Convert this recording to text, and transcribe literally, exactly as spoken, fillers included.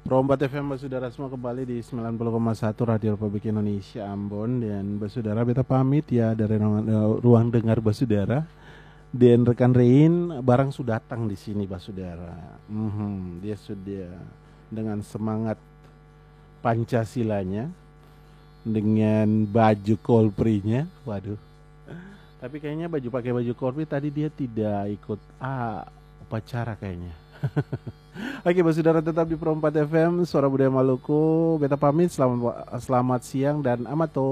Perombat F M Basudara semua kembali di sembilan puluh koma satu Radio Republik Indonesia Ambon. Dan Basudara beta pamit ya dari ruang, uh, ruang dengar Basudara. Dan rekan Rein barang sudah datang di sini Basudara. Mhm, dia sudah dengan semangat Pancasilanya, dengan baju Kolprinya. Waduh. Tapi kayaknya baju pakai baju Kolpri tadi dia tidak ikut ah, upacara kayaknya. Oke, Basudara tetap di Perompat F M, Suara Budaya Maluku. Beta pamit, selamat selamat siang dan amato.